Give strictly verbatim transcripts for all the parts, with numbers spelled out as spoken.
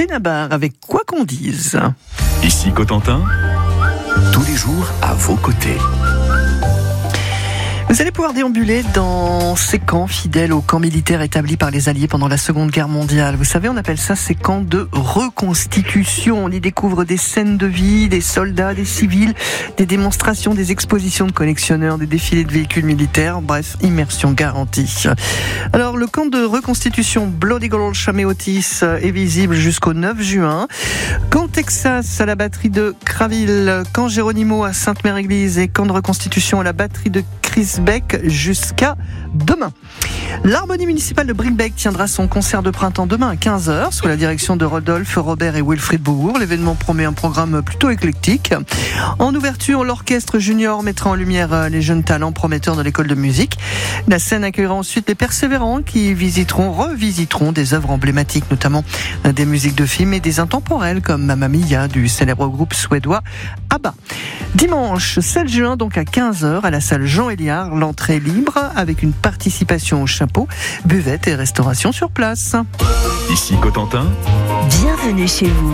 Benabar avec Quoi qu'on dise. Ici Cotentin, tous les jours à vos côtés. Vous allez pouvoir déambuler dans ces camps fidèles aux camps militaires établis par les Alliés pendant la Seconde Guerre mondiale. Vous savez, on appelle ça ces camps de reconstitution. On y découvre des scènes de vie, des soldats, des civils, des démonstrations, des expositions de collectionneurs, des défilés de véhicules militaires. Bref, immersion garantie. Alors, le camp de reconstitution Bloody Gulch à Méotis est visible jusqu'au neuf juin. Camp Texas à la batterie de Craville, camp Géronimo à Sainte-Mère-Église et camp de reconstitution à la batterie de Crisbeck jusqu'à demain. L'harmonie municipale de Bricbec tiendra son concert de printemps demain à quinze heures sous la direction de Rodolphe, Robert et Wilfried Bourg. L'événement promet un programme plutôt éclectique. En ouverture, l'orchestre junior mettra en lumière les jeunes talents prometteurs de l'école de musique. La scène accueillera ensuite les persévérants qui visiteront, revisiteront des œuvres emblématiques, notamment des musiques de films et des intemporels comme Mamma Mia du célèbre groupe suédois ABBA. Dimanche sept juin, donc à quinze heures, à la salle Jean Héliard, l'entrée est libre avec une participation au chapeau, buvette et restauration sur place. Ici Cotentin, bienvenue chez vous.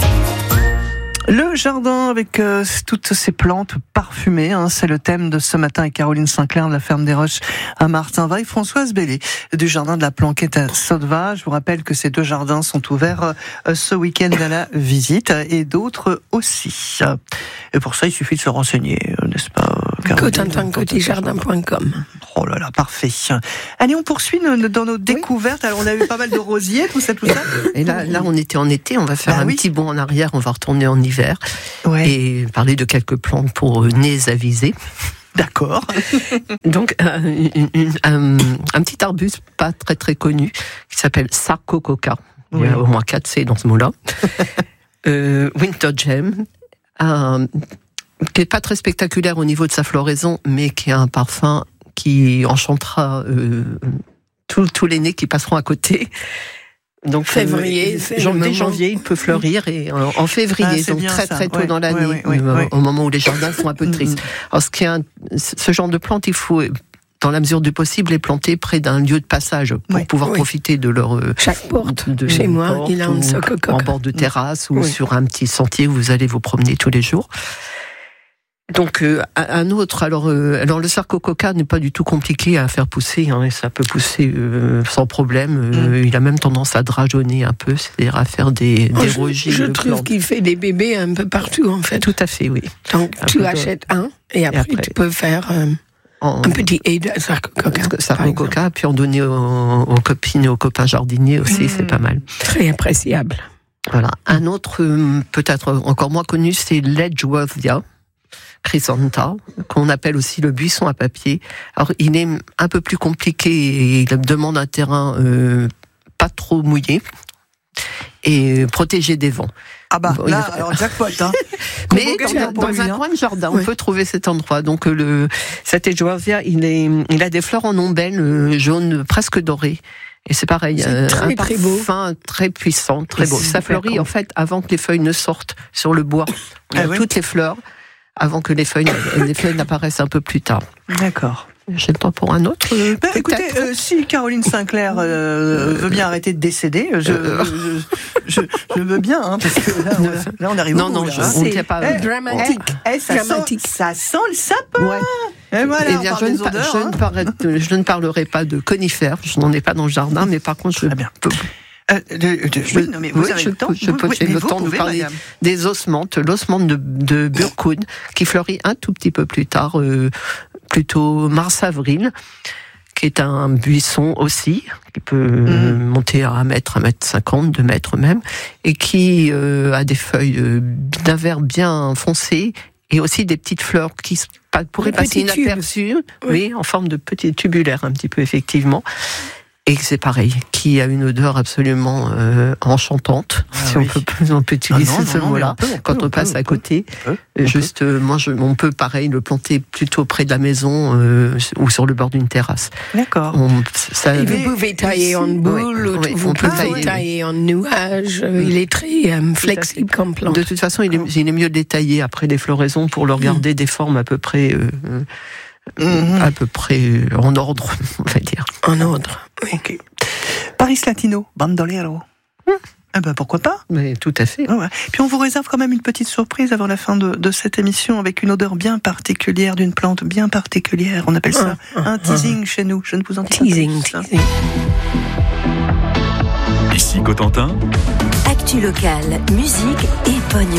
Le jardin avec euh, toutes ces plantes parfumées, hein, c'est le thème de ce matin avec Caroline Sinclair de la ferme des Roches à Martinval, Françoise Bellé du jardin de la Planquette à Sotteva. Je vous rappelle que ces deux jardins sont ouverts euh, ce week-end à la visite et d'autres aussi. Et pour ça, il suffit de se renseigner, n'est-ce pas, Cotentin côté jardin point com. Oh là là, parfait. Allez, on poursuit dans nos découvertes. Oui. Alors, on a eu pas mal de rosiers, tout ça, tout ça. Et là, là, on était en été, on va faire bah, un oui. petit bond en arrière, on va retourner en hiver ouais. et parler de quelques plantes pour nez avisés. D'accord. Donc, euh, une, une, un, un petit arbuste pas très très connu qui s'appelle Sarcococa. Oui. Il y a au moins quatre C dans ce mot-là. euh, Winter Gem, euh, qui n'est pas très spectaculaire au niveau de sa floraison, mais qui a un parfum qui enchantera euh, tous, tous les nez qui passeront à côté. Donc février, euh, janvier, janvier, il peut fleurir et en, en février, ah, donc très ça. très tôt ouais, dans l'année, ouais, ouais, euh, ouais. au moment où les jardins sont un peu tristes. Alors ce qui est un, ce genre de plantes, il faut, dans la mesure du possible, les planter près d'un lieu de passage pour ouais, pouvoir oui. profiter de leur chaque porte. De Chez moi, il a un socococa en bord de terrasse ou oui. sur un petit sentier où vous allez vous promener tous les jours. Donc euh, un autre, alors, euh, alors le sarcococa n'est pas du tout compliqué à faire pousser, hein, et ça peut pousser euh, sans problème. Euh, mm. Il a même tendance à drageonner un peu, c'est-à-dire à faire des, des oh, rejets. Je, je de trouve plantes. qu'il fait des bébés un peu partout en fait. Tout à fait, oui. Donc un tu achètes de... un et après, et après tu peux faire euh, en... un petit aide de sarcococa. Sarcococa, puis en donner aux, aux copines et aux copains jardiniers aussi, mm. c'est pas mal. Très appréciable. Voilà. Un autre, peut-être encore moins connu, c'est l'Edgeworthia Chrysantha, qu'on appelle aussi le buisson à papier. Alors, il est un peu plus compliqué et il demande un terrain euh, pas trop mouillé et protégé des vents. Ah bah bon, là, il... alors jackpot, hein. Mais dans, dans lui, un hein. coin de jardin, on oui. peut trouver cet endroit. Donc le cet Edgeworthia, il est, il a des fleurs en ombelle euh, jaune presque doré. Et c'est pareil, c'est très, un très parfum beau. Très puissant, très et beau. Ça fleurit en fait avant que les feuilles ne sortent sur le bois. On a ah, toutes oui. les fleurs avant que les feuilles, les feuilles n'apparaissent un peu plus tard. D'accord. J'ai le temps pour un autre. Euh, ben, écoutez, euh, si Caroline Sinclair euh, veut bien arrêter de décéder, je, euh, je, je, je veux bien, hein, parce que là, on, là on arrive non, au bout. Non, non, on ne pas. Eh, dramatique. Eh, eh, ça, dramatique. Sent, ça sent le sapin. Ouais. Et voilà, eh bien, je, ne odeurs, je, hein. ne parlerai, je ne parlerai pas de conifères. Je n'en ai pas dans le jardin, mais par contre, je bien. peux. Euh, de, de, je, oui, non, mais vous oui, avez je, le temps. Je peux oui, j'ai le temps pouvez, de parler madame. des osmantes, l'osmante de, de Burkoun, qui fleurit un tout petit peu plus tard, euh, plutôt mars-avril, qui est un buisson aussi, qui peut mmh. monter à un mètre, un mètre cinquante, deux mètres même, et qui euh, a des feuilles euh, d'un vert bien foncé, et aussi des petites fleurs qui pourraient passer inaperçues, oui. oui, en forme de petits tubulaires un petit peu, effectivement. Et c'est pareil, qui a une odeur absolument euh, enchantante, ah, si oui. on, peut, on peut utiliser ah non, ce mot-là, quand on, on passe peut, à côté. On peut, Juste, on peut. moi, je, on peut pareil le planter plutôt près de la maison euh, ou sur le bord d'une terrasse. D'accord. On, ça, Et vous pouvez tailler en boule, oui, ou vous pouvez tailler, tailler en nuage. Oui. Il est très euh, flexible comme plante. De toute façon, il est, il est mieux de les tailler après les floraisons pour leur garder mmh. des formes à peu près... Euh, Mmh. à peu près en ordre, on va dire. En ordre, oui. Okay. Paris Latino, bandolero. Mmh. Ah ben pourquoi pas. Mais tout à fait. Ah ouais. Puis on vous réserve quand même une petite surprise avant la fin de, de cette émission avec une odeur bien particulière d'une plante bien particulière. On appelle ça ah, un teasing ah. chez nous. Je ne vous en dis teasing, pas plus. Teasing. Ici Cotentin. Actu locale, musique et pognon.